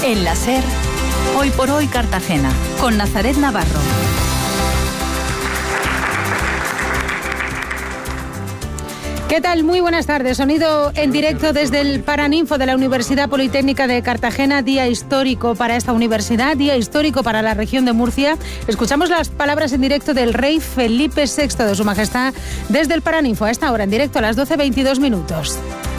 En la SER, Hoy por Hoy Cartagena, con Nazaret Navarro. ¿Qué tal? Muy buenas tardes. Sonido en directo desde el Paraninfo de la Universidad Politécnica de Cartagena. Día histórico para esta universidad, día histórico para la región de Murcia. Escuchamos las palabras en directo del rey Felipe VI de Su Majestad desde el Paraninfo a esta hora, en directo a las 12:22 minutos.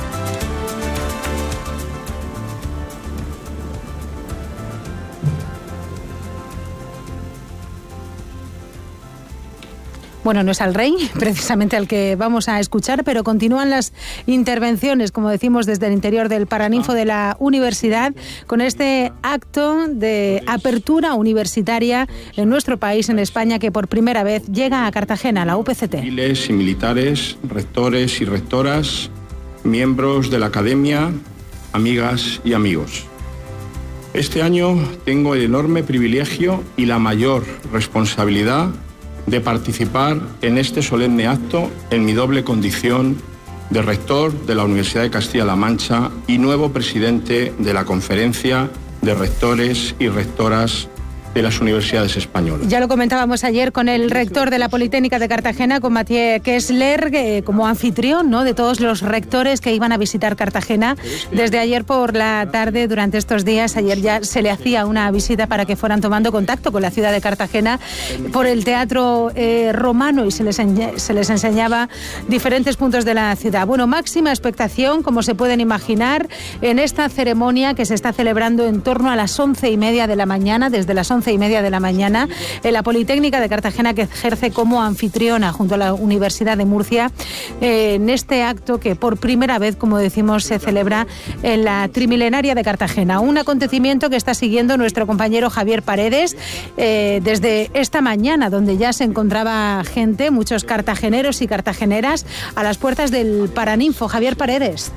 Bueno, no es al rey, precisamente al que vamos a escuchar, pero continúan las intervenciones, como decimos, desde el interior del Paraninfo de la universidad, con este acto de apertura universitaria en nuestro país, en España, que por primera vez llega a Cartagena, la UPCT. Civiles y militares, rectores y rectoras, miembros de la academia, amigas y amigos. Este año tengo el enorme privilegio y la mayor responsabilidad de participar en este solemne acto en mi doble condición de rector de la Universidad de Castilla-La Mancha y nuevo presidente de la Conferencia de Rectores y Rectoras de las universidades españolas. Ya lo comentábamos ayer con el rector de la Politécnica de Cartagena, con Mathieu Kessler, como anfitrión, ¿no?, de todos los rectores que iban a visitar Cartagena desde ayer por la tarde. Durante estos días, ayer ya se le hacía una visita para que fueran tomando contacto con la ciudad de Cartagena por el teatro romano, y se les enseñaba diferentes puntos de la ciudad. Bueno, máxima expectación, como se pueden imaginar, en esta ceremonia que se está celebrando en torno a las 11:30 de la mañana, desde las 11:30 de la mañana, en la Politécnica de Cartagena, que ejerce como anfitriona junto a la Universidad de Murcia, en este acto que por primera vez, como decimos, se celebra en la Trimilenaria de Cartagena. Un acontecimiento que está siguiendo nuestro compañero Javier Paredes desde esta mañana, donde ya se encontraba gente, muchos cartageneros y cartageneras, a las puertas del Paraninfo. Javier Paredes.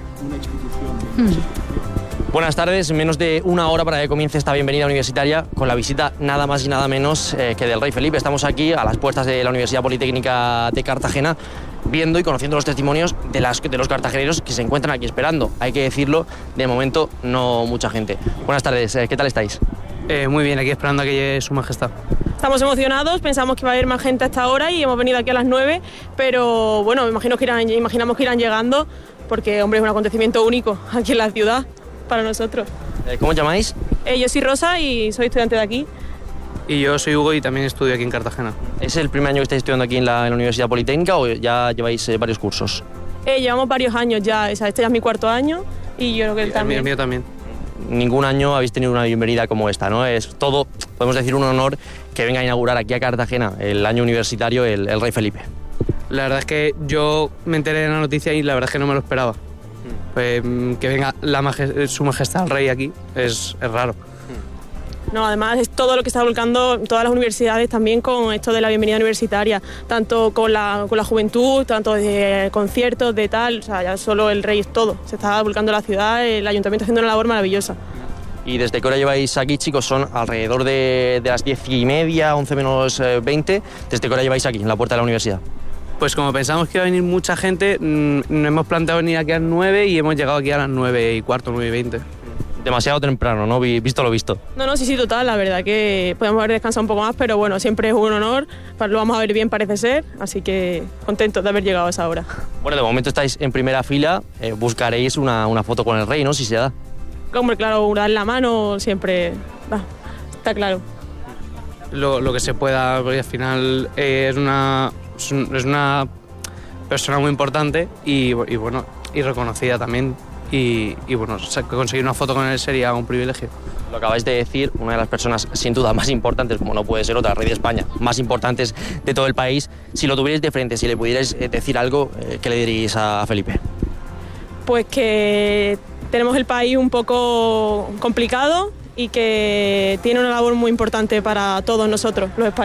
Buenas tardes, menos de una hora para que comience esta bienvenida universitaria con la visita nada más y nada menos que del rey Felipe. Estamos aquí a las puertas de la Universidad Politécnica de Cartagena viendo y conociendo los testimonios de los cartageneros que se encuentran aquí esperando. Hay que decirlo, de momento no mucha gente. Buenas tardes, ¿qué tal estáis? Muy bien, aquí esperando a que llegue Su Majestad. Estamos emocionados, pensamos que iba a haber más gente hasta ahora y hemos venido aquí a las 9, pero bueno, imaginamos que irán llegando, porque hombre, es un acontecimiento único aquí en la ciudad para nosotros. ¿Cómo os llamáis? Yo soy Rosa y soy estudiante de aquí. Y yo soy Hugo y también estudio aquí en Cartagena. ¿Es el primer año que estáis estudiando aquí en la Universidad Politécnica o ya lleváis varios cursos? Llevamos varios años ya, este ya es mi cuarto año y yo creo que él también. El mío también. Ningún año habéis tenido una bienvenida como esta, ¿no? Es todo, podemos decir, un honor que venga a inaugurar aquí a Cartagena el año universitario el rey Felipe. La verdad es que yo me enteré de la noticia y la verdad es que no me lo esperaba. Pues que venga Su Majestad el Rey aquí es raro. No, además es todo lo que está volcando todas las universidades también con esto de la bienvenida universitaria, tanto con la juventud, tanto de conciertos, de tal, o sea, ya solo el rey es todo. Se está volcando la ciudad, el ayuntamiento haciendo una labor maravillosa. ¿Y desde qué hora lleváis aquí, chicos? Son alrededor de las 10:30, 11 menos 20. ¿Desde qué hora lleváis aquí, en la puerta de la universidad? Pues como pensamos que iba a venir mucha gente, nos hemos planteado venir aquí a las 9 y hemos llegado aquí a las 9:15, 9:20. Demasiado temprano, ¿no? Visto lo visto. No, sí, total, la verdad que podemos haber descansado un poco más, pero bueno, siempre es un honor, lo vamos a ver bien parece ser, así que contentos de haber llegado a esa hora. Bueno, de momento estáis en primera fila, buscaréis una foto con el rey, ¿no? Si se da. Hombre, claro, dar la mano siempre, está claro. Lo que se pueda, porque al final es una persona muy importante y bueno, y reconocida también. Y bueno, conseguir una foto con él sería un privilegio. Lo acabáis de decir, una de las personas sin duda más importantes, como no puede ser otra, rey de España, más importantes de todo el país. Si lo tuvierais de frente, si le pudierais decir algo, ¿qué le diríais a Felipe? Pues que tenemos el país un poco complicado y que tiene una labor muy importante para todos nosotros, los españoles.